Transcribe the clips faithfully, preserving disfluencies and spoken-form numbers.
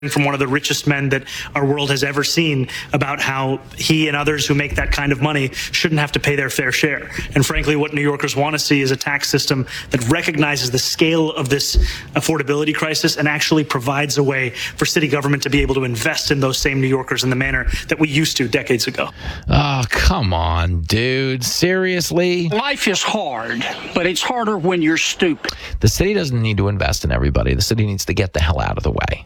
from one of the richest men that our world has ever seen about how he and others who make that kind of money shouldn't have to pay their fair share. And frankly, what New Yorkers want to see is a tax system that recognizes the scale of this affordability crisis and actually provides a way for city government to be able to invest in those same New Yorkers in the manner that we used to decades ago. Oh, come on, dude. Seriously? Life is hard, but it's harder when you're stupid. The city doesn't need to invest in everybody. The city needs to get the hell out of the way.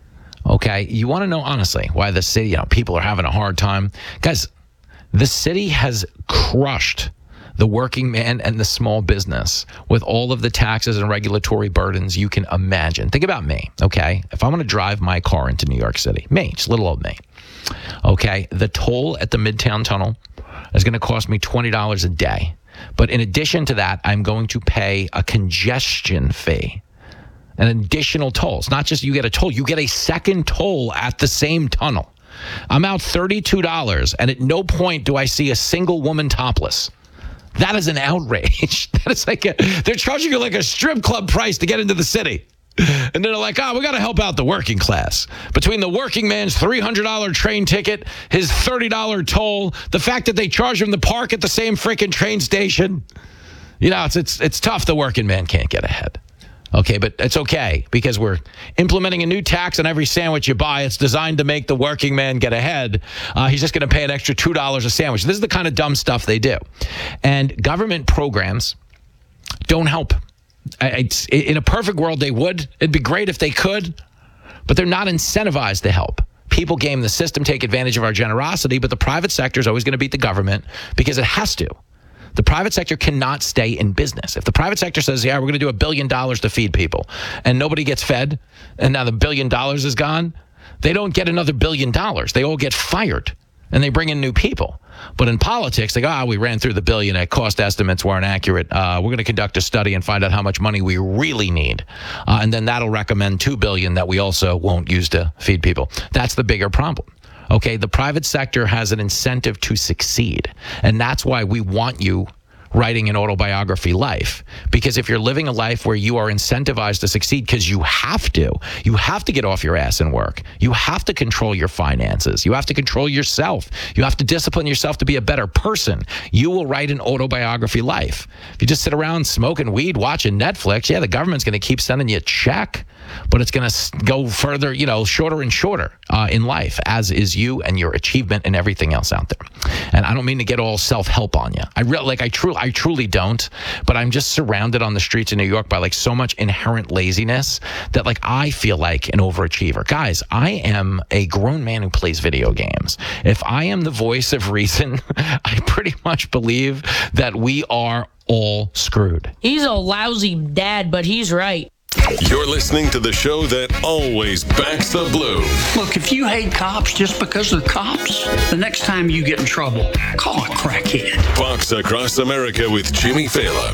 Okay, you want to know, honestly, why the city, you know, people are having a hard time? Guys, the city has crushed the working man and the small business with all of the taxes and regulatory burdens you can imagine. Think about me, okay? If I'm going to drive my car into New York City, me, just little old me, okay, the toll at the Midtown Tunnel is going to cost me twenty dollars a day. But in addition to that, I'm going to pay a congestion fee. An additional toll. It's not just you get a toll. You get a second toll at the same tunnel. I'm out thirty-two dollars, and at no point do I see a single woman topless. That is an outrage. That is like a, they're charging you like a strip club price to get into the city. And they're like, oh, we got to help out the working class. Between the working man's three hundred dollars train ticket, his thirty dollars toll, the fact that they charge him to park at the same freaking train station. You know, it's it's it's tough the working man can't get ahead. Okay, but it's okay because we're implementing a new tax on every sandwich you buy. It's designed to make the working man get ahead. Uh, he's just going to pay an extra two dollars a sandwich. This is the kind of dumb stuff they do. And government programs don't help. It's, in a perfect world, they would. It'd be great if they could, but they're not incentivized to help. People game the system, take advantage of our generosity, but the private sector is always going to beat the government because it has to. The private sector cannot stay in business. If the private sector says, yeah, we're going to do a billion dollars to feed people, and nobody gets fed, and now the billion dollars is gone, they don't get another billion dollars. They all get fired, and they bring in new people. But in politics, they go, ah, we ran through the billion. Uh, cost estimates weren't accurate. Uh, we're going to conduct a study and find out how much money we really need. Uh, and then that'll recommend two billion dollars that we also won't use to feed people. That's the bigger problem. Okay, the private sector has an incentive to succeed. And that's why we want you writing an autobiography life. Because if you're living a life where you are incentivized to succeed because you have to, you have to get off your ass and work. You have to control your finances. You have to control yourself. You have to discipline yourself to be a better person. You will write an autobiography life. If you just sit around smoking weed, watching Netflix, yeah, the government's going to keep sending you a check, but it's going to go further, you know, shorter and shorter uh, in life, as is you and your achievement and everything else out there. And I don't mean to get all self-help on you. I really, like, I truly, I truly don't, but I'm just surrounded on the streets of New York by like so much inherent laziness that like I feel like an overachiever. Guys, I am a grown man who plays video games. If I am the voice of reason, I pretty much believe that we are all screwed. He's a lousy dad, but he's right. You're listening to the show that always backs the blue. Look, if you hate cops just because they're cops, the next time you get in trouble, call a crackhead. Fox Across America with Jimmy Fallon.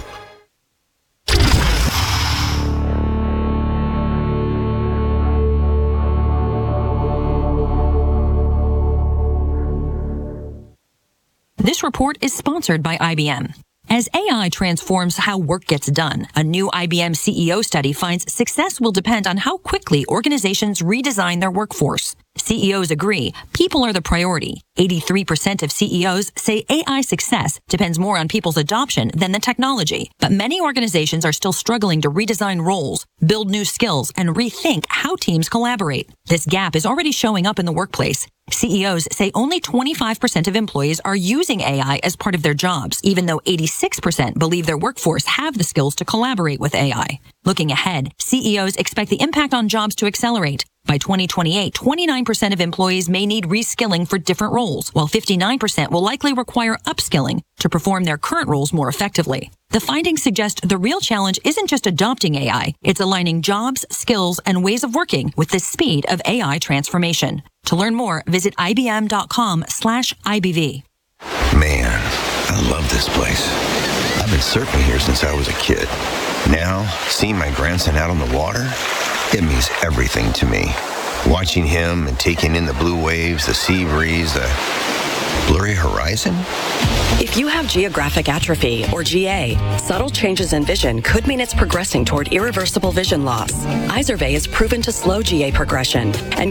This report is sponsored by I B M. As A I transforms how work gets done, a new I B M C E O study finds success will depend on how quickly organizations redesign their workforce. C E Os agree people are the priority. eighty-three percent of C E Os say A I success depends more on people's adoption than the technology. But many organizations are still struggling to redesign roles, build new skills, and rethink how teams collaborate. This gap is already showing up in the workplace. C E Os say only twenty-five percent of employees are using A I as part of their jobs, even though eighty-six percent believe their workforce have the skills to collaborate with A I. Looking ahead, C E Os expect the impact on jobs to accelerate. By twenty twenty-eight, twenty-nine percent of employees may need reskilling for different roles, while fifty-nine percent will likely require upskilling to perform their current roles more effectively. The findings suggest the real challenge isn't just adopting A I, it's aligning jobs, skills, and ways of working with the speed of A I transformation. To learn more, visit ibm.com slash IBV. Man, I love this place. I've been surfing here since I was a kid. Now, seeing my grandson out on the water, it means everything to me. Watching him and taking in the blue waves, the sea breeze, the... Blurry horizon? If you have geographic atrophy, or G A, subtle changes in vision could mean it's progressing toward irreversible vision loss. Izervay is proven to slow G A progression and